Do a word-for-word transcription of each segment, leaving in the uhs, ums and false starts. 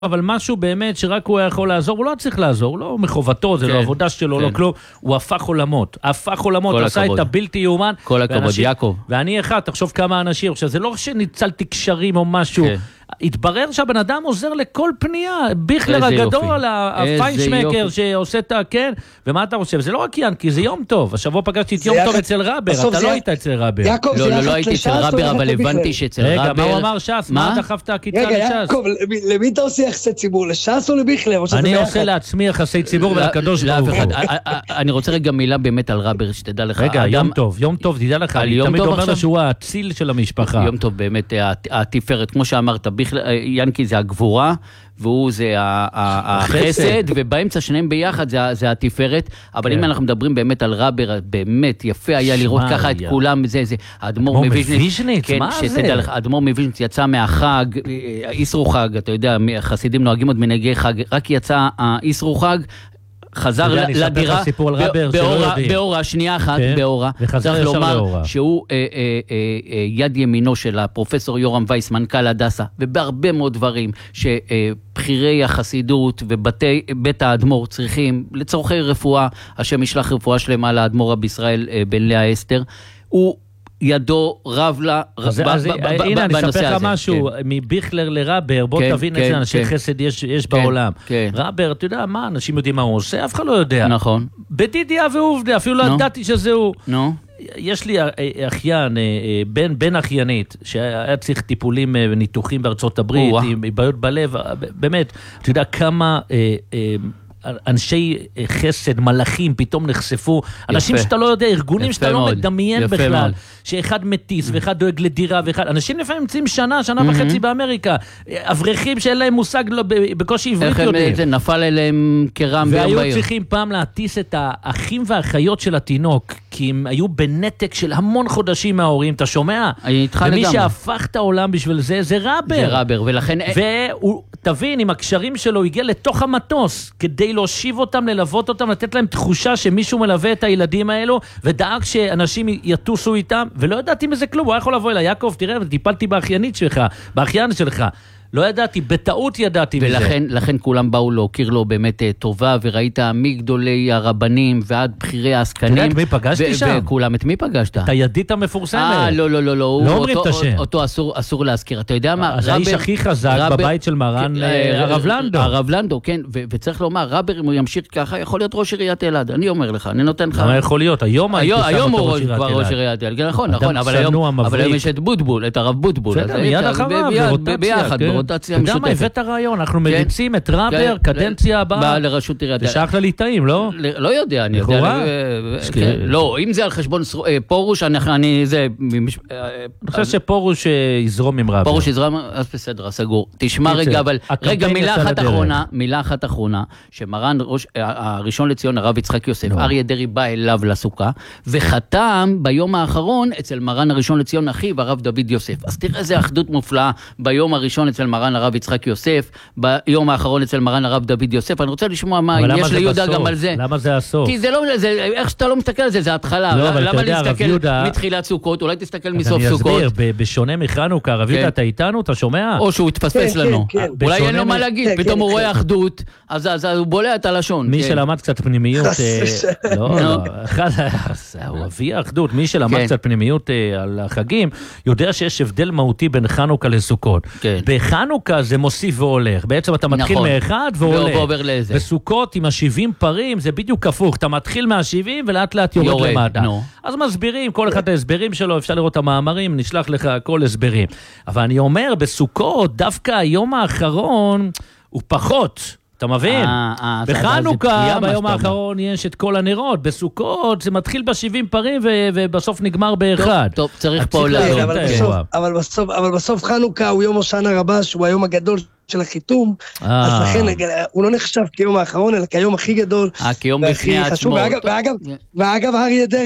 אבל משהו באמת שרק הוא יכול לעזור, הוא לא צריך לעזור, לא מחובתו, זה לא עבודה שלו, לא כלום, הוא הפך עולמות, הפך עולמות, עשה את הבלתי יאומן. כל הכבוד, יעקב. ואני אחד, תחשוב כמה אנשים, עכשיו זה לא שניצלתי קשרים או משהו, התברר שהבן אדם עוזר לכל פנייה, ביכלר הגדול, הפיינשמקר שעושה את הכן, ומה אתה חושב? זה לא רק ינקי, זה יום טוב. השבוע פגשתי את יום טוב אצל רבר, אתה לא היית אצל רבר. לא, לא, לא הייתי אצל רבר, אבל הבנתי שאצל רבר... רגע, מה הוא אמר ש"ס? מה דחפת הקיצה לש"ס? רגע, יעקב, למי אתה עושה יחסי ציבור? לש"ס או לביכלר? אני עושה לעצמי יחסי ציבור ולקדוש ברוך הוא. אני רוצה רגע מילה באמת על רבר, שתדע לך. רגע, יום טוב, יום טוב, תדע לך, אני תמיד אומר לו שהוא האציל של המשפחה. יום טוב, באמת, התפארת, כמו שאמרת, ינקי זה הגבורה, והוא זה החסד, ובאמצע שניהם ביחד זה התפארת, אבל אם אנחנו מדברים באמת על רבר, באמת יפה היה לראות ככה את כולם, זה, זה, האדמו"ר מוויז'ניץ, מה זה? האדמו"ר מוויז'ניץ יצא מהחג, איסרו חג, אתה יודע, חסידים נוהגים עוד מנהגי חג, רק יצא האיסרו חג, חזר לדירה, באורה, שנייה אחת, באורה, צריך לומר שהוא יד ימינו של הפרופסור יורם וייס, מנכ"ל הדסה, ובהרבה מאוד דברים שבחירי החסידות ובית האדמו"ר צריכים לצורכי רפואה, השם ישלח רפואה שלמה לאדמו"ר בישראל בן לאה אסתר, הוא ידו רב לה בנושא הזה. הנה, אני אספר לך משהו, מביכלר לרבר, בוא תבין איזה אנשי חסד יש בעולם. רבר, אתה יודע מה, אנשים יודעים מה הוא עושה, אף אחד לא יודע. נכון. בדידיה ועובדה, אפילו לא ידעתי שזהו. נו. יש לי אחיין, בן אחיינית, שהיה צריך טיפולים וניתוחים בארצות הברית, עם בעיות בלב, באמת, אתה יודע כמה... אנשי חסד, מלאכים, פתאום נחשפו, אנשים שאתה לא יודע, ארגונים שאתה לא מדמיין בכלל, שאחד מטיס ואחד דואג לדירה, אנשים לפעמים נמצאים שנה, שנה וחצי באמריקה, אברכים שאין להם מושג בקושי עברית יודעים. זה נפל אליהם כרם ביום בעיר. והיו צריכים פעם להטיס את האחים והאחיות של התינוק, כי הם היו בנתק של המון חודשים מההורים, אתה שומע? ומי שהפך את העולם בשביל זה, זה רבר. זה רבר, ולכן... והוא, תבין, עם הקשרים שלו, הוא הגיע לתוך המטוס, כדי להושיב אותם, ללוות אותם, לתת להם תחושה שמישהו מלווה את הילדים האלו, ודאג שאנשים יטוסו איתם, ולא ידעתי מזה כלום, הוא היה יכול לבוא אליי, יעקב, תראה, טיפלתי באחיינית שלך, באחיין שלך, לא ידעתי, בטעות ידעתי מזה. ולכן, לכן כולם באו להוקיר לו באמת טובה, וראית מגדולי הרבנים ועד בחירי העסקנים. אתה יודע, את מי פגשתי שם? וכולם, את מי פגשת? את הידית המפורסמת. אה, לא, לא, לא, לא. לא אומרים את השם. אותו אסור, אסור להזכיר. אתה יודע מה? זה האיש הכי חזק בבית של מרן, הרב לנדו. הרב לנדו, כן, וצריך לומר, רבר, אם הוא ימשיך ככה, יכול להיות ראש עיריית אלעד. אני אומר לך, אני נותן לך. מה יכול להיות? היום היום הוא כבר ראש עיריית אלעד. נכון, נכון, אבל היום יש את בוטבול, את הרב בוטבול. אתה יודע מה, הבאת הרעיון, אנחנו מריצים את רבר, קדנציה הבאה. לראשות עיריית. זה שייך לליטאים, לא? לא יודע, אני יודע. לא, אם זה על חשבון פורוש, אני זה... אני חושב שפורוש יזרום עם רבר. פורוש יזרום, אז בסדר, סגור. תשמע רגע, אבל רגע, מילה אחת אחרונה, מילה אחת אחרונה, שמרן הראשון לציון, הרב יצחק יוסף, אריה דרעי בא אליו לסוכה, וחתם ביום האחרון אצל מרן הראשון לציון אחיו, הרב דוד יוסף. אז תראה איזה אחדות מופלאה ביום הראשון אצל מרן הרב יצחק יוסף, ביום האחרון אצל מרן הרב דוד יוסף. אני רוצה לשמוע מה, אם יש ליהודה גם על זה. למה זה הסוף? כי זה לא, איך שאתה לא מסתכל על זה, זה התחלה. למה להסתכל מתחילת סוכות? אולי תסתכל מסוף סוכות. אני אסביר, בשונה מחנוכה, רב יהודה, אתה איתנו, אתה שומע? או שהוא התפספס לנו. אולי אין לו מה להגיד, פתאום הוא רואה אחדות, אז הוא בולע את הלשון. מי שלמד קצת פנימיות, לא, הוא אבי האחדות, מי שלמד קצת פנימיות על החגים, יודע שיש הבדל מהותי בין חנוכה לסוכות. בחנוכה זה מוסיף והולך. בעצם אתה מתחיל מאחד והולך. בסוכות עם ה-שבעים פרים זה בדיוק הפוך. אתה מתחיל מה-שבעים ולאט לאט יורד למטה. אז מסבירים, כל אחד ההסברים שלו, אפשר לראות את המאמרים, נשלח לך כל הסברים. אבל אני אומר, בסוכות, דווקא היום האחרון הוא פחות. אתה מבין? בחנוכה, ביום האחרון יש את כל הנרות, בסוכות זה מתחיל ב-שבעים פרים ובסוף נגמר באחד. טוב, צריך פה לעלות. אבל בסוף חנוכה הוא יום הושענא רבה, שהוא היום הגדול של החיתום, אז לכן הוא לא נחשב כיום האחרון, אלא כיום הכי גדול. כיום בפני עצמו. ואגב, אריה דרעי,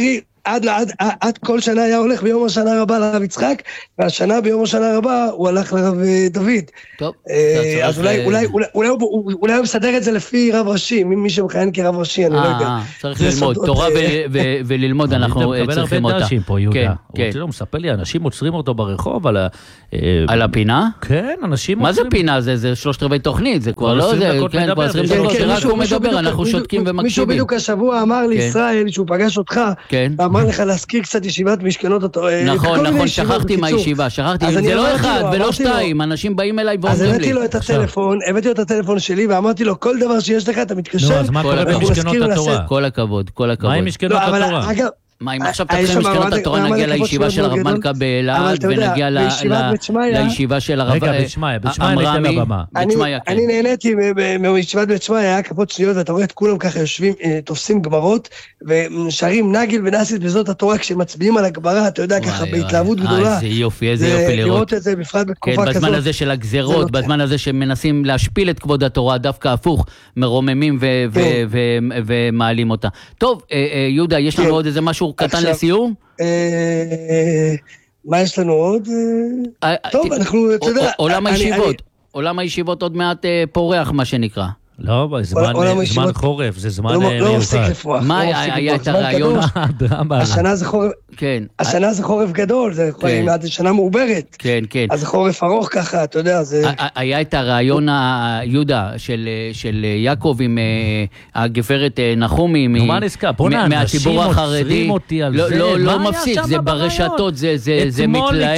עד, עד, עד כל שנה היה הולך ביום השנה רבה לרב יצחק, והשנה ביום השנה רבה הוא הלך לרב דוד. טוב. אז אולי, אולי, אולי, אולי, אולי הוא מסדר את זה לפי רב ראשי, מי שמכהן כרב ראשי, אני לא יודע. צריך ללמוד, תורה וללמוד אנחנו צריכים אותה. מקבל הרבה דשים פה, יהודה. הוא מספר לי, אנשים עוצרים אותו ברחוב על ה... על הפינה? כן, אנשים... מה זה פינה? זה שלושת רבעי תוכנית, זה כבר לא זה, כן, כבר עשרים דקות, שרק הוא מדבר, אנחנו שותקים ומקשיבים. מישהו בדיוק השבוע אמר לישראל, שהוא פגש אותך, ואמר לך להזכיר קצת ישיבת משכנות אותו. נכון, נכון, שכחתי מהישיבה, שכחתי, זה לא אחד ולא שתיים, אנשים באים אליי ואומרים לי. אז הבאתי לו את הטלפון, הבאתי לו את הטלפון שלי, ואמרתי לו, כל דבר שיש לך, אתה מתקשר. אז מה קורה במשכנות התורה? כל הכבוד, כל הכבוד. מה עם משכנות התורה? מה, אם עכשיו תתחיל משכנות התורה, נגיע לישיבה של הרב מלכה באלעד, ונגיע לישיבה של הרב... רגע, בית שמעיה, בית שמעיה ניתן לבמה. אני נהניתי מישיבת בית שמעיה, היה כפות שניות, ואתה רואה את כולם ככה יושבים, תופסים גמרות, ושרים נגיל ונאסית בזאת התורה, כשמצביעים על הגברה, אתה יודע, ככה בהתלהבות גדולה. איזה יופי, איזה יופי לראות. לראות את זה בפרט בתקופה כזאת. בזמן הזה של הגזרות, בזמן הזה שמנסים להשפיל את כבוד התורה, דווקא הפוך, מרוממים ומעלים אותה. טוב, יהודה, יש לנו עוד איזה משהו קטן לסיום? מה יש לנו עוד? טוב, אנחנו, אתה יודע... עולם הישיבות, עולם הישיבות עוד מעט פורח, מה שנקרא. לא, זמן חורף, זה זמן לא מפסיק לפרוח. מה היה את הרעיון? השנה זה חורף... כן. השנה זה חורף גדול, זה שנה מעוברת. כן, כן. אז זה חורף ארוך ככה, אתה יודע, זה... היה את הרעיון היהודה של יעקב עם הגברת נחומי מהציבור החרדי. לא, לא מפסיק, זה ברשתות, זה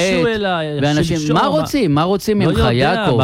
מתלהט. מה רוצים? מה רוצים ממך, יעקב?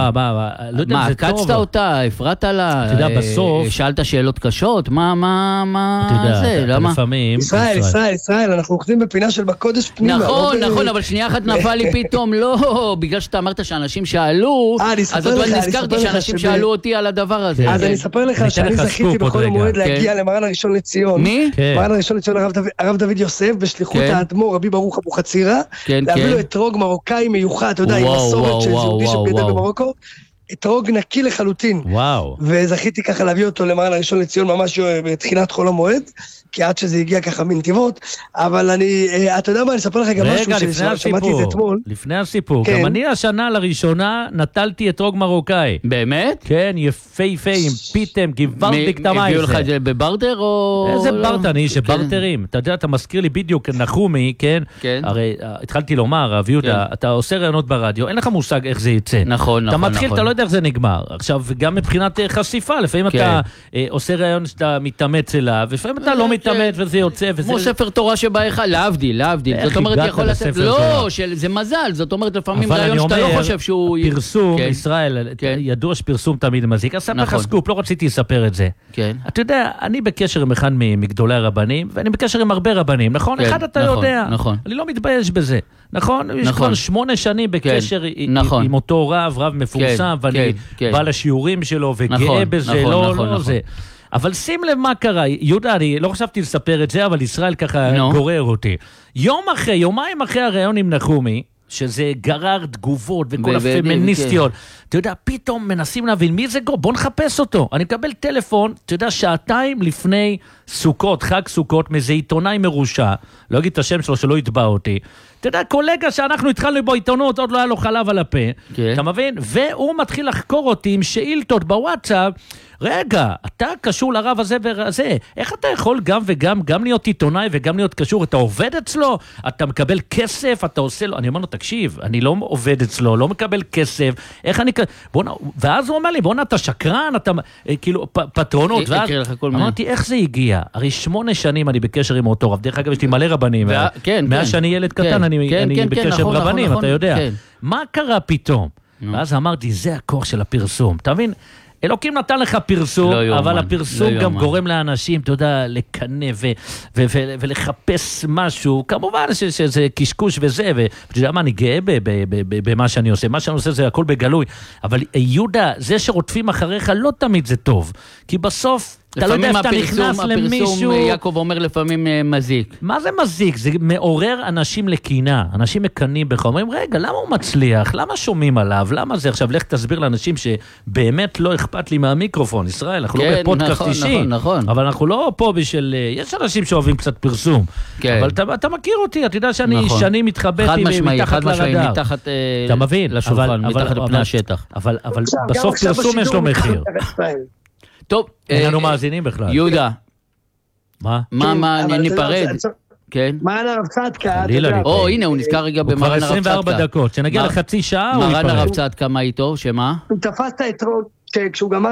מה, קצת אותה, הפרעת לה? אתה יודע, בסוף... שאלת שאלות קשות? מה, מה, מה זה? למה? לפעמים... ישראל, ישראל, ישראל, אנחנו אוכלים בפינה של בקודש פנימה. נכון, נכון, אבל שנייה אחת נפל לי פתאום, לא, בגלל שאתה אמרת שאנשים שאלו, אז עוד נזכרתי שאנשים שאלו אותי על הדבר הזה. אז אני אספר לך שאני זכיתי בכל המועד להגיע למרן הראשון לציון. מי? מרן הראשון לציון, הרב דוד יוסף, בשליחות האדמו"ר, רבי ברוך אבוחצירא, להביא לו אתרוג מרוקאי מיוחד, אתה יודע, עם מסורת של יהודי שגדל במרוקו. אתרוג נקי לחלוטין. וואו. וזכיתי ככה להביא אותו למרן הראשון לציון ממש בתחילת חול המועד, כי עד שזה הגיע ככה מנתיבות, אבל אני, אתה יודע מה, אני אספר לך גם משהו ששמעתי את זה אתמול. לפני הסיפור, גם אני השנה לראשונה נטלתי אתרוג מרוקאי. באמת? כן, יפהפה עם פיתם, גיוולדיק תמי. הביאו לך את זה בברטר או... איזה ברטר, אני איש ברטרים. אתה יודע, אתה מזכיר לי בדיוק נחומי, כן? הרי התחלתי לומר, רב יהודה, אתה עושה רעיונות ברדיו, אין לך מושג איך זה יצא. נכון, נכון. אתה מתחיל, אתה לא יודע איך זה נגמר. עכשיו, גם מבחינת חשיפה, לפעמים אתה עושה רעיון שאתה מתאמץ אליו, ולפעמים אתה לא מתאמץ וזה יוצא וזה... כמו ספר תורה שבאיך, להבדיל, להבדיל. זאת אומרת, יכול לספר... לא, זה מזל. זאת אומרת, לפעמים רעיון שאתה לא חושב שהוא... פרסום, ישראל, ידוע שפרסום תמיד מזיק. אספר לך סקופ, לא רציתי לספר את זה. אתה יודע, אני בקשר עם אחד מגדולי הרבנים, ואני בקשר עם הרבה רבנים, נכון? אחד אתה יודע. אני לא מתבייש בזה. נכון? יש כבר שמונה שנים בקשר עם אותו רב, רב מפורסם, ואני בא לשיעורים שלו וגאה בזה, לא זה. אבל שים לב מה קרה, יהודה, אני לא חשבתי לספר את זה, אבל ישראל ככה גורר אותי. יום אחרי, יומיים אחרי הרעיון עם נחומי, שזה גרר תגובות וכל הפמיניסטיות, אתה יודע, פתאום מנסים להבין מי זה גו, בוא נחפש אותו. אני מקבל טלפון, אתה יודע, שעתיים לפני סוכות, חג סוכות, מאיזה עיתונאי מרושע, לא אגיד את השם שלו שלא יתבע אותי, אתה יודע, קולגה שאנחנו התחלנו בו עיתונות, עוד לא היה לו חלב על הפה, אתה מבין? והוא מתחיל לחקור אותי עם שאילתות בוואטסאפ, רגע, אתה קשור לרב הזה וזה, איך אתה יכול גם וגם, גם להיות עיתונאי וגם להיות קשור, אתה עובד אצלו, אתה מקבל כסף, אתה עושה לו, אני אומר לו, תקשיב, אני לא עובד אצלו, לא מקבל כסף, איך אני, בוא, ואז הוא אומר לי, בוא נה, אתה שקרן, אתה, כאילו, פטרונות, ואז אמרתי, איך זה הגיע? הרי שמונה שנים אני בקשר עם אותו רב, דרך אגב, יש לי מלא רבנים, מאז שאני ילד קטן, אני בקשר עם רבנים, אתה יודע, מה קרה פתאום? ואז אמרתי, זה הכוח של הפרסום, אתה מבין? אלוקים נתן לך פרסום, לא אבל יומן, הפרסום לא גם יומן. גורם לאנשים, אתה יודע, לקנה ו- ו- ו- ולחפש משהו, כמובן ש- שזה קשקוש וזה, ואתה יודע מה, אני גאה ב- ב- ב- במה שאני עושה, מה שאני עושה זה הכל בגלוי, אבל יהודה, זה שרודפים אחריך לא תמיד זה טוב, כי בסוף אתה לא יודע איך אתה נכנס למישהו... הפרסום, יעקב אומר לפעמים מזיק. מה זה מזיק? זה מעורר אנשים לקינה. אנשים מקנים בך, אומרים, רגע, למה הוא מצליח? למה שומעים עליו? למה זה? עכשיו, לך תסביר לאנשים שבאמת לא אכפת לי מהמיקרופון. ישראל, אנחנו לא בפודקאסט אישי. נכון, נכון. אבל אנחנו לא פה בשביל... יש אנשים שאוהבים קצת פרסום. אבל אתה מכיר אותי, אתה יודע שאני שנים מתחבאתי מתחת לרדאר. אתה מבין? מתחת לפני השטח. אבל בסוף פרסום יש לו מחיר. טוב, אין לנו מאזינים בכלל. יהודה. מה? מה, מה, ניפרד? כן. מרן הרב צדקה. או, הנה, הוא נזכר רגע במרן הרב צדקה. הוא כבר עשרים וארבע דקות, שנגיע לחצי שעה הוא ייפרד. מרן הרב צדקה, מה איתו? שמה? הוא תפס את האתרוג כשהוא גמר